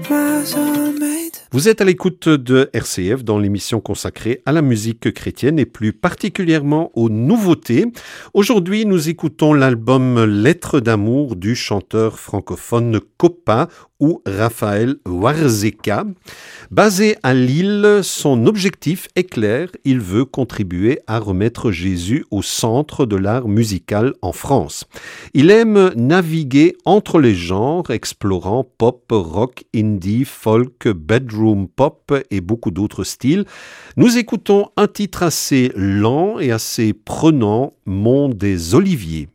Vous êtes à l'écoute de RCF dans l'émission consacrée à la musique chrétienne et plus particulièrement aux nouveautés. Aujourd'hui, nous écoutons l'album Lettres d'amour du chanteur francophone Copa ou Raphaël Warzeka. Basé à Lille, son objectif est clair, il veut contribuer à remettre Jésus au centre de l'art musical en France. Il aime naviguer entre les genres, explorant pop, rock, indie, folk, bedroom pop et beaucoup d'autres styles. Nous écoutons un titre assez lent et assez prenant, Mont des Oliviers.